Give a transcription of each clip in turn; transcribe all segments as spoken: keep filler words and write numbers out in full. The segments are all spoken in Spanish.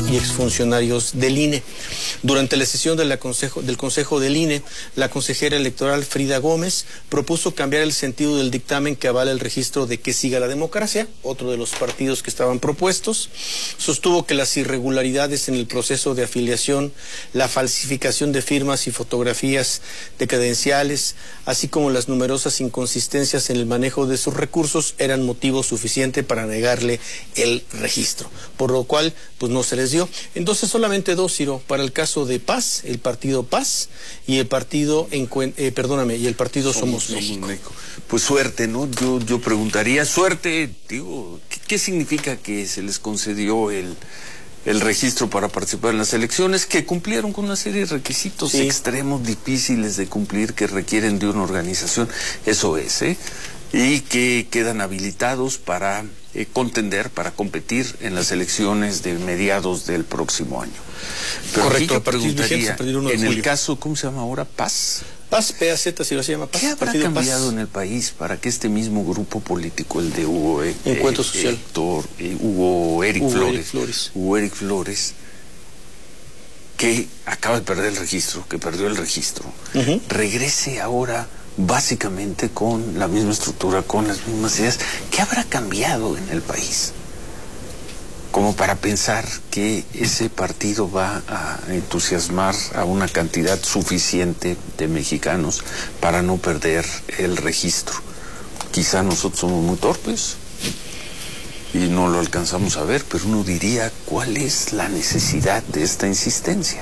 y exfuncionarios del I N E. Durante la sesión de la consejo, del Consejo del I N E, la consejera electoral Frida Gómez propuso cambiar el sentido del dictamen que avala el registro de Que Siga la Democracia, otro de los partidos que estaban propuestos. Sostuvo que las irregularidades en el proceso de afiliación, la falsificación de firmas y fotografías de credenciales, así como las numerosas inconsistencias en el manejo de sus recursos eran motivo suficiente para negarle el registro, por lo cual pues no se les dio. Entonces solamente dos, Ciro, para el caso de Paz, el partido Paz y el partido, eh, perdóname, y el partido Somos, Somos México. México. Pues suerte, ¿no? Yo, yo preguntaría, suerte, digo, ¿qué, qué significa que se les concedió el, el registro para participar en las elecciones? Que cumplieron con una serie de requisitos sí. extremos, difíciles de cumplir, que requieren de una organización, eso es, ¿eh? Y que quedan habilitados para eh, contender, para competir en las elecciones de mediados del próximo año. Pero correcto, yo preguntaría, uno de en julio. el caso, ¿cómo se llama ahora? Paz. Paz, P A Z, si lo se llama Paz. ¿Qué habrá Partido cambiado Paz. en el país para que este mismo grupo político, el de Hugo, eh, Encuentro eh, Social, Héctor, eh, Hugo Eric Hugo Flores, Eric Flores, Hugo Eric Flores, que acaba de perder el registro, que perdió el registro, uh-huh. regrese ahora básicamente con la misma estructura, con las mismas ideas? ¿Qué habrá cambiado en el país como para pensar que ese partido va a entusiasmar a una cantidad suficiente de mexicanos para no perder el registro? Quizá nosotros somos muy torpes y no lo alcanzamos a ver, pero uno diría, ¿cuál es la necesidad de esta insistencia?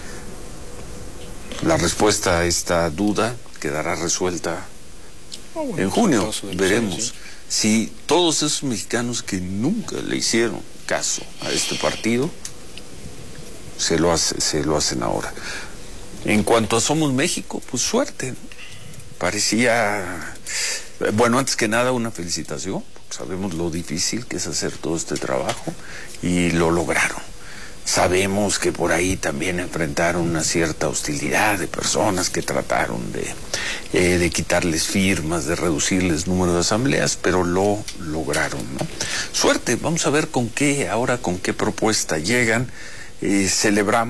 La respuesta a esta duda quedará resuelta oh, bueno, en junio. Veremos sí. si todos esos mexicanos que nunca le hicieron caso a este partido se lo, hace, se lo hacen ahora. En cuanto a Somos México, pues suerte, ¿no? Parecía, bueno, antes que nada una felicitación, porque sabemos lo difícil que es hacer todo este trabajo y lo lograron. Sabemos que por ahí también enfrentaron una cierta hostilidad de personas que trataron de, eh, de quitarles firmas, de reducirles número de asambleas, pero lo lograron, ¿no? Suerte, vamos a ver con qué, ahora con qué propuesta llegan. Eh, celebramos